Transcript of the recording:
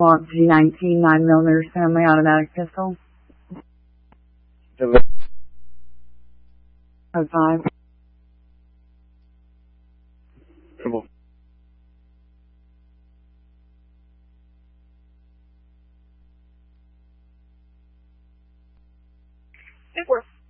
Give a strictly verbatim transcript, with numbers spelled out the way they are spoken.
Glock G nineteen nine millimeter semi-automatic pistol. Deliver. Code five. Triple. It works.